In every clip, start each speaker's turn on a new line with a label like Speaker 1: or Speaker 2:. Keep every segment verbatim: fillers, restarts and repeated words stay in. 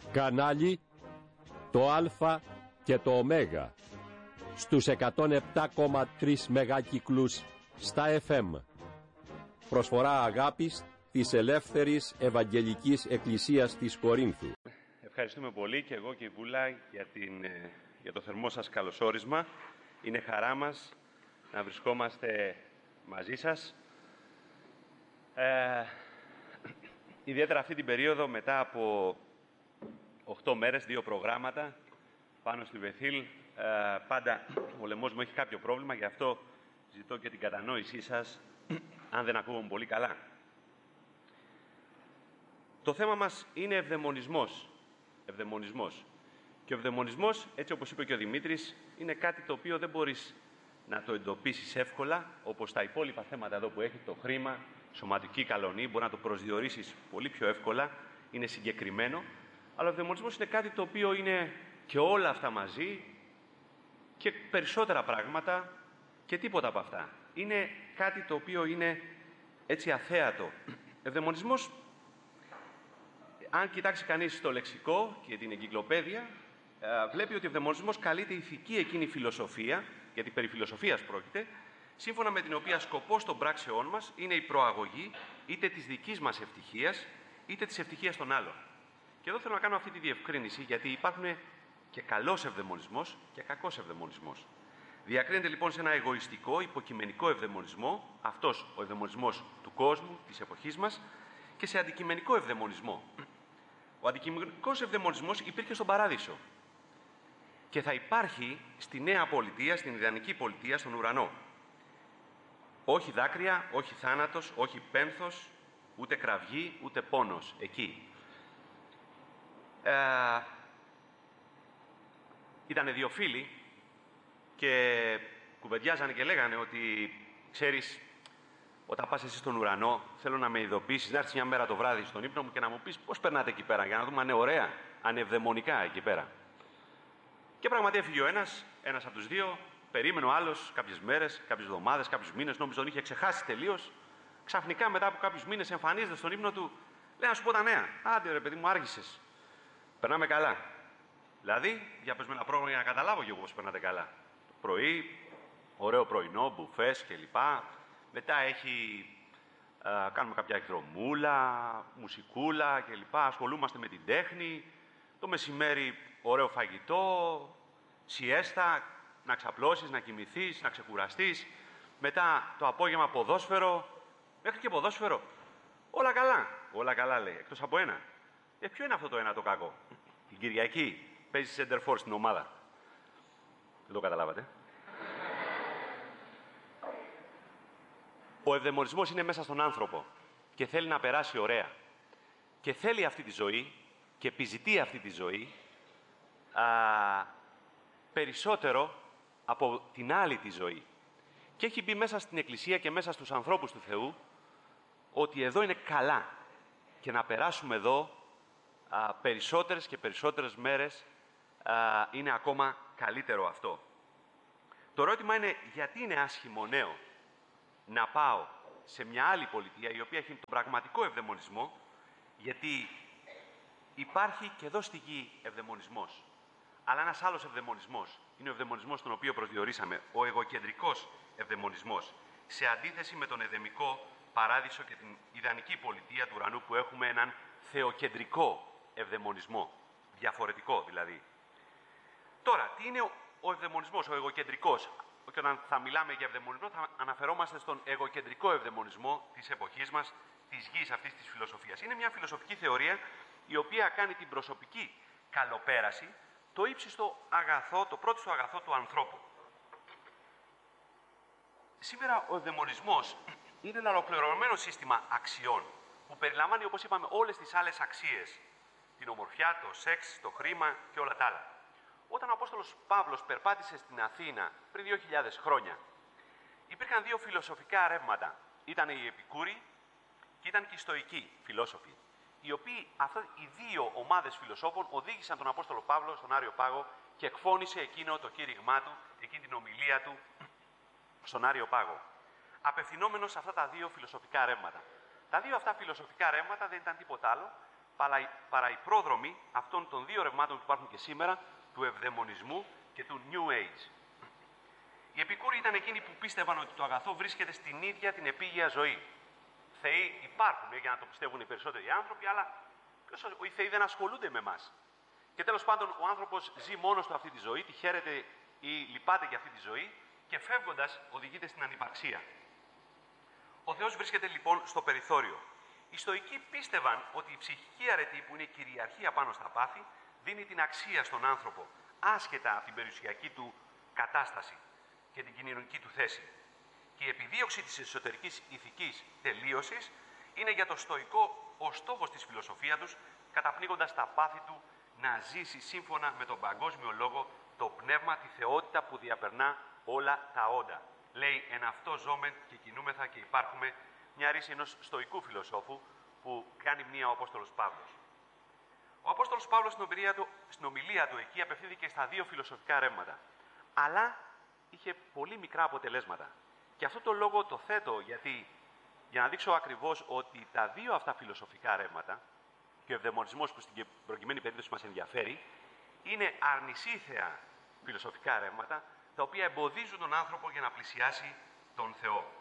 Speaker 1: Κανάλι το Α και το Ω στους εκατόν επτά κόμμα τρία μεγάκυκλους στα εφ εμ. Προσφορά αγάπης της Ελεύθερης Ευαγγελικής Εκκλησίας της Κορίνθου.
Speaker 2: Ευχαριστούμε πολύ και εγώ και η Βούλα για, την, για το θερμό σας καλωσόρισμα. Είναι χαρά μας να βρισκόμαστε μαζί σας. Ε, ιδιαίτερα αυτή την περίοδο, μετά από οχτώ μέρες, δύο προγράμματα πάνω στη Βεθήλ, ε, πάντα ο λαιμός μου έχει κάποιο πρόβλημα, γι' αυτό ζητώ και την κατανόησή σας αν δεν ακούγομαι πολύ καλά. Το θέμα μας είναι ευδαιμονισμός. Ευδαιμονισμός. Και ο ευδαιμονισμός, έτσι όπως είπε και ο Δημήτρης, είναι κάτι το οποίο δεν μπορείς να το εντοπίσεις εύκολα, όπως τα υπόλοιπα θέματα εδώ που έχει, το χρήμα, σωματική καλονή, μπορεί να το προσδιορίσεις πολύ πιο εύκολα, είναι συγκεκριμένο. Αλλά ο ευδαιμονισμός είναι κάτι το οποίο είναι και όλα αυτά μαζί και περισσότερα πράγματα και τίποτα από αυτά. Είναι κάτι το οποίο είναι έτσι αθέατο. Ευδαιμονισμός, αν κοιτάξει κανείς το λεξικό και την εγκυκλοπαίδεια, βλέπει ότι ο ευδαιμονισμός καλείται ηθική εκείνη φιλοσοφία, γιατί περί φιλοσοφίας πρόκειται, σύμφωνα με την οποία σκοπός των πράξεών μας είναι η προαγωγή είτε της δικής μας ευτυχίας, είτε της ευτυχίας των άλλων. Και εδώ θέλω να κάνω αυτή τη διευκρίνηση, γιατί υπάρχουν και καλός ευδαιμονισμός και κακός ευδαιμονισμός. Διακρίνεται λοιπόν σε ένα εγωιστικό, υποκειμενικό ευδαιμονισμό, αυτός ο ευδαιμονισμός του κόσμου, της εποχής μας, και σε αντικειμενικό ευδαιμονισμό. Ο αντικειμενικός ευδαιμονισμός υπήρχε στον Παράδεισο και θα υπάρχει στη νέα πολιτεία, στην ιδανική πολιτεία, στον ουρανό. Όχι δάκρυα, όχι θάνατος, όχι πένθος, ούτε κραυγή, ούτε πόνος εκεί. Ε, ήτανε δύο φίλοι και κουβεντιάζανε και λέγανε ότι, ξέρεις, όταν πας εσύ στον ουρανό, θέλω να με ειδοποιήσεις, να έρθεις μια μέρα το βράδυ στον ύπνο μου και να μου πεις πώς περνάτε εκεί πέρα, για να δούμε αν είναι ωραία, αν είναι ευδαιμονικά εκεί πέρα. Και πραγματικά έφυγε ο ένας, ένας από τους δύο, περίμενε ο άλλος κάποιες μέρες, κάποιες εβδομάδες, κάποιους μήνες, νόμιζε τον είχε ξεχάσει τελείως. Ξαφνικά μετά από κάποιους μήνες εμφανίζεται στον ύπνο του, λέει να σου πω τα νέα. Άντε ρε παιδί μου, άργησες. Περνάμε καλά. Δηλαδή, για πες με ένα πρόγραμμα για να καταλάβω και εγώ πώς περνάτε καλά. Το πρωί, ωραίο πρωινό, μπουφές κλπ. Μετά έχει, α, κάνουμε κάποια εκδρομούλα, μουσικούλα κλπ. Ασχολούμαστε με την τέχνη. Το μεσημέρι, ωραίο φαγητό, σιέστα, να ξαπλώσεις, να κοιμηθείς, να ξεκουραστείς. Μετά το απόγευμα ποδόσφαιρο, μέχρι και ποδόσφαιρο. Όλα καλά. Όλα καλά λέει, εκτός από ένα. Ε, ποιο είναι αυτό το ένα το κακό? Την Κυριακή παίζει center for στην ομάδα. Δεν το καταλάβατε. Ο ευδαιμονισμός είναι μέσα στον άνθρωπο και θέλει να περάσει ωραία. Και θέλει αυτή τη ζωή και επιζητεί αυτή τη ζωή α, περισσότερο από την άλλη τη ζωή. Και έχει μπει μέσα στην Εκκλησία και μέσα στους ανθρώπους του Θεού ότι εδώ είναι καλά και να περάσουμε εδώ α, περισσότερες και περισσότερες μέρες α, είναι ακόμα καλύτερο αυτό. Το ερώτημα είναι γιατί είναι άσχημο νέο να πάω σε μια άλλη πολιτεία η οποία έχει τον πραγματικό ευδαιμονισμό, γιατί υπάρχει και εδώ στη γη ευδαιμονισμός. Αλλά ένας άλλος ευδαιμονισμός είναι ο ευδαιμονισμός τον οποίο προσδιορίσαμε, ο εγωκεντρικός ευδαιμονισμός, σε αντίθεση με τον εδεμικό παράδεισο και την ιδανική πολιτεία του ουρανού που έχουμε έναν θεοκεντρικό ευδαιμονισμό, διαφορετικό δηλαδή. Τώρα, τι είναι ο ευδαιμονισμός, ο εγωκεντρικός? Και όταν θα μιλάμε για ευδαιμονισμό θα αναφερόμαστε στον εγωκεντρικό ευδαιμονισμό της εποχής μας, της γης αυτής της φιλοσοφίας. Είναι μια φιλοσοφική θεωρία η οποία κάνει την προσωπική καλοπέραση το ύψιστο αγαθό, το πρώτο αγαθό του ανθρώπου. Σήμερα ο ευδαιμονισμός είναι ένα ολοκληρωμένο σύστημα αξιών που περιλαμβάνει, όπως είπαμε, όλες τις άλλες αξίες. Την ομορφιά, το σεξ, το χρήμα και όλα τα άλλα. Όταν ο Απόστολος Παύλος περπάτησε στην Αθήνα πριν δύο χιλιάδες χρόνια, υπήρχαν δύο φιλοσοφικά ρεύματα. Ήταν οι Επικούροι και ήταν και οι Στοικοί φιλόσοφοι, οι οποίοι, αυτά, οι δύο ομάδες φιλοσόφων οδήγησαν τον Απόστολο Παύλο στον Άριο Πάγο και εκφώνησε εκείνο το κήρυγμά του, εκείνη την ομιλία του στον Άριο Πάγο, απευθυνόμενος σε αυτά τα δύο φιλοσοφικά ρεύματα. Τα δύο αυτά φιλοσοφικά ρεύματα δεν ήταν τίποτα άλλο παρά οι πρόδρομοι αυτών των δύο ρευμάτων που υπάρχουν και σήμερα, του ευδαιμονισμού και του New Age. Οι Επικούροι ήταν εκείνοι που πίστευαν ότι το αγαθό βρίσκεται στην ίδια την επίγεια ζωή. Θεοί υπάρχουν για να το πιστεύουν οι περισσότεροι άνθρωποι, αλλά οι θεοί δεν ασχολούνται με εμάς. Και τέλος πάντων, ο άνθρωπος ζει μόνος του αυτή τη ζωή, τη χαίρεται ή λυπάται για αυτή τη ζωή και φεύγοντας οδηγείται στην ανυπαρξία. Ο Θεός βρίσκεται λοιπόν στο περιθώριο. Οι Στοικοί πίστευαν ότι η ψυχική αρετή, που είναι κυριαρχία πάνω στα πάθη, δίνει την αξία στον άνθρωπο, άσχετα από την περιουσιακή του κατάσταση και την κοινωνική του θέση. Και η επιδίωξη της εσωτερικής ηθικής τελείωσης είναι για το Στοικό ο στόχος της φιλοσοφίας τους, καταπνίγοντας τα πάθη του να ζήσει σύμφωνα με τον παγκόσμιο λόγο το πνεύμα, τη θεότητα που διαπερνά όλα τα όντα. Λέει «Εν αυτό ζώμεν και κινούμεθα και υπάρχουμε», μια ρίση ενός στοικού φιλοσόφου που κάνει μία ο Απόστολος Παύλος. Ο Απόστολος Παύλος στην ομιλία του, στην ομιλία του εκεί απευθύνθηκε στα δύο φιλοσοφικά ρεύματα, αλλά είχε πολύ μικρά αποτελέσματα. Και αυτό το λόγο το θέτω γιατί, για να δείξω ακριβώς ότι τα δύο αυτά φιλοσοφικά ρεύματα, και ο ευδαιμονισμός που στην προκειμένη περίπτωση μας ενδιαφέρει, είναι αρνησίθεα φιλοσοφικά ρεύματα, τα οποία εμποδίζουν τον άνθρωπο για να πλησιάσει τον Θεό.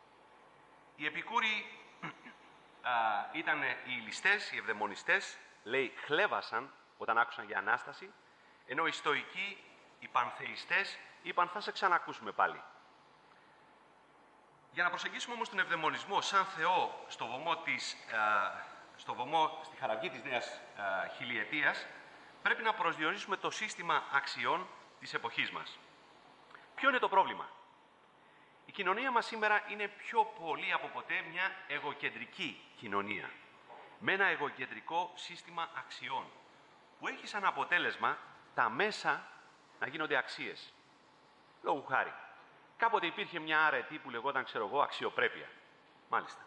Speaker 2: Οι Επικούροι ήταν οι ληστές, οι ευδαιμονιστές, λέει, χλέβασαν όταν άκουσαν για Ανάσταση, ενώ οι Στοικοί, οι πανθεϊστές, είπαν θα σε ξανακούσουμε πάλι. Για να προσεγγίσουμε όμως τον ευδαιμονισμό σαν Θεό στο βωμό της, α, στο βωμό, στη χαραυγή της νέας α, χιλιετίας, πρέπει να προσδιορίσουμε το σύστημα αξιών της εποχής μας. Ποιο είναι το πρόβλημα? Η κοινωνία μας σήμερα είναι πιο πολύ από ποτέ μια εγωκεντρική κοινωνία, με ένα εγωκεντρικό σύστημα αξιών, που έχει σαν αποτέλεσμα τα μέσα να γίνονται αξίες. Λόγου χάρη, κάποτε υπήρχε μια αρετή που λεγόταν, ξέρω εγώ, αξιοπρέπεια. Μάλιστα.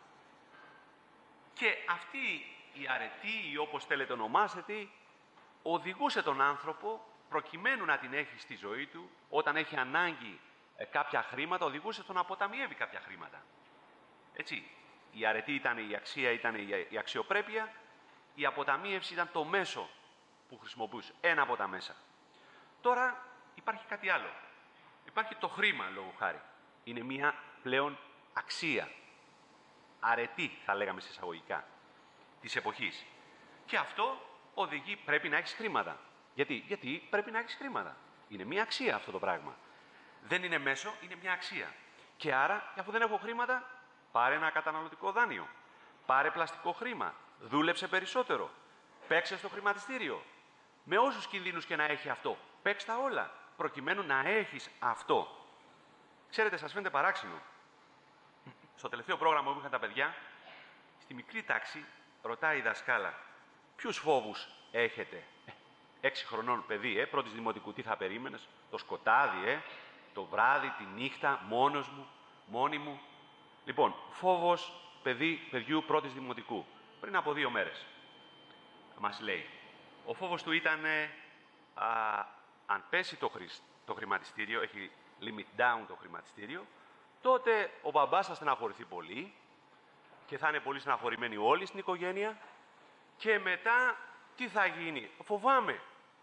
Speaker 2: Και αυτή η αρετή, ή όπως θέλετε ονομάσετε, οδηγούσε τον άνθρωπο, προκειμένου να την έχει στη ζωή του, όταν έχει ανάγκη ε, κάποια χρήματα, οδηγούσε στο να αποταμιεύει κάποια χρήματα. Έτσι, η αρετή ήταν η αξία, ήταν η, η αξιοπρέπεια, η αποταμίευση ήταν το μέσο που χρησιμοποιούσε, ένα από τα μέσα. Τώρα υπάρχει κάτι άλλο. Υπάρχει το χρήμα, λόγω χάρη. Είναι μια πλέον αξία. Αρετή, θα λέγαμε σε εισαγωγικά, της εποχής. Και αυτό οδηγεί, πρέπει να έχεις χρήματα. Γιατί? Γιατί πρέπει να έχεις χρήματα. Είναι μια αξία αυτό το πράγμα. Δεν είναι μέσο, είναι μια αξία. Και άρα, αφού δεν έχω χρήματα, πάρε ένα καταναλωτικό δάνειο. Πάρε πλαστικό χρήμα. Δούλεψε περισσότερο. Παίξε στο χρηματιστήριο. Με όσους κινδύνους και να έχει αυτό. Παίξ' τα όλα, προκειμένου να έχεις αυτό. Ξέρετε, σας φαίνεται παράξενο. Στο τελευταίο πρόγραμμα που είχαν τα παιδιά, στη μικρή τάξη, ρωτάει η δασκάλα, ποιους φόβους έχετε? Έξι χρονών παιδί, ε, πρώτης δημοτικού, τι θα περίμενες? Το σκοτάδι, ε, το βράδυ, τη νύχτα, μόνος μου, μόνη μου. Λοιπόν, φόβος παιδί, παιδιού πρώτης δημοτικού, πριν από δύο μέρες. Μας λέει, ο φόβος του ήταν, α, αν πέσει το, χρη, το χρηματιστήριο, έχει limit down το χρηματιστήριο, τότε ο μπαμπάς θα στεναχωρηθεί πολύ και θα είναι πολύ στεναχωρημένοι όλοι στην οικογένεια και μετά τι θα γίνει? Φοβάμαι.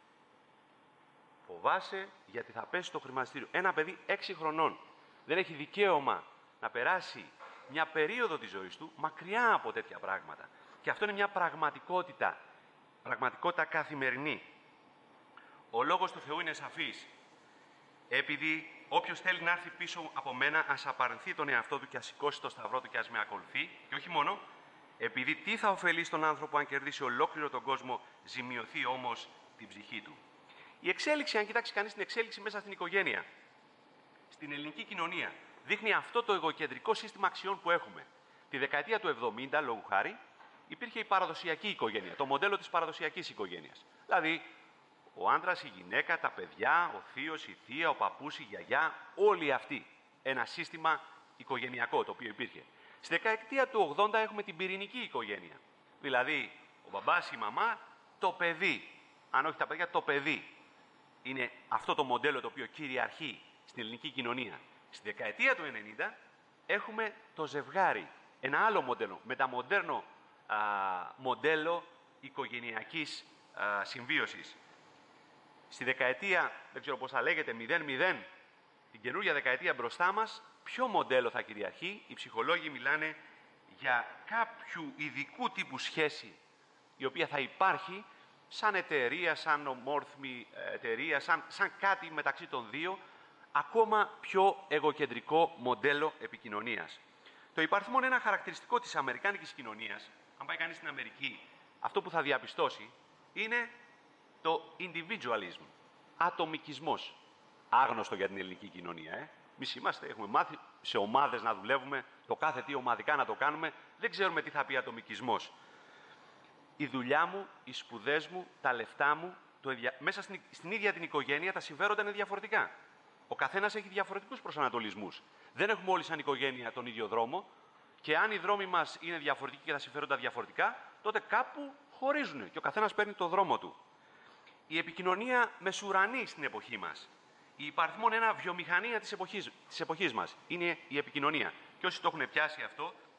Speaker 2: Φοβάσαι γιατί θα πέσει το χρηματιστήριο. Ένα παιδί έξι χρονών δεν έχει δικαίωμα να περάσει μια περίοδο της ζωής του μακριά από τέτοια πράγματα. Και αυτό είναι μια πραγματικότητα, πραγματικότητα καθημερινή. Ο λόγος του Θεού είναι σαφής. Επειδή όποιος θέλει να έρθει πίσω από μένα, ας απαρνηθεί τον εαυτό του και ας σηκώσει το σταυρό του και ας με ακολουθεί. Και όχι μόνο, επειδή τι θα ωφελεί στον άνθρωπο αν κερδίσει ολόκληρο τον κόσμο, ζημιωθεί όμως την ψυχή του. Η εξέλιξη, αν κοιτάξει κανείς την εξέλιξη μέσα στην οικογένεια, στην ελληνική κοινωνία, δείχνει αυτό το εγωκεντρικό σύστημα αξιών που έχουμε. Τη δεκαετία του εβδομήντα, λόγου χάρη, υπήρχε η παραδοσιακή οικογένεια, το μοντέλο της παραδοσιακής οικογένειας. Δηλαδή, ο άντρας, η γυναίκα, τα παιδιά, ο θείος, η θεία, ο παππούς, η γιαγιά, όλοι αυτοί. Ένα σύστημα οικογενειακό το οποίο υπήρχε. Στη δεκαετία του ογδόντα έχουμε την πυρηνική οικογένεια. Δηλαδή, ο μπαμπάς, η μαμά, το παιδί. Αν όχι τα παιδιά, το παιδί. Είναι αυτό το μοντέλο το οποίο κυριαρχεί στην ελληνική κοινωνία. Στη δεκαετία του ενενήντα έχουμε το ζευγάρι. Ένα άλλο μοντέλο, μεταμοντέρνο α, μοντέλο οικογενειακής α, συμβίωσης. Στη δεκαετία, δεν ξέρω πώς θα λέγεται, μηδέν μηδέν, την καινούργια δεκαετία μπροστά μας, ποιο μοντέλο θα κυριαρχεί? Οι ψυχολόγοι μιλάνε για κάποιου ειδικού τύπου σχέση, η οποία θα υπάρχει σαν εταιρεία, σαν ομόρφημη εταιρεία, σαν, σαν κάτι μεταξύ των δύο, ακόμα πιο εγωκεντρικό μοντέλο επικοινωνίας. Το υπαριθμόν ένα χαρακτηριστικό της αμερικάνικης κοινωνίας, αν πάει κανείς στην Αμερική, αυτό που θα διαπιστώσει είναι το individualism, ατομικισμός. Άγνωστο για την ελληνική κοινωνία, ε. Εμείς είμαστε, έχουμε μάθει σε ομάδες να δουλεύουμε, το κάθε τι ομαδικά να το κάνουμε, δεν ξέρουμε τι θα πει ατομικισμός. Η δουλειά μου, οι σπουδές μου, τα λεφτά μου, το ίδια... μέσα στην... στην ίδια την οικογένεια τα συμφέροντα είναι διαφορετικά. Ο καθένας έχει διαφορετικούς προσανατολισμούς. Δεν έχουμε όλοι σαν οικογένεια τον ίδιο δρόμο και αν οι δρόμοι μας είναι διαφορετικοί και τα συμφέροντα διαφορετικά, τότε κάπου χωρίζουν και ο καθένας παίρνει το δρόμο του. Η επικοινωνία μεσουρανεί στην εποχή μας. Η υπαριθμόν ένα βιομηχανία της εποχής, της εποχής μας είναι η επικοινωνία. Και όσοι το έχουν πιάσει αυτό,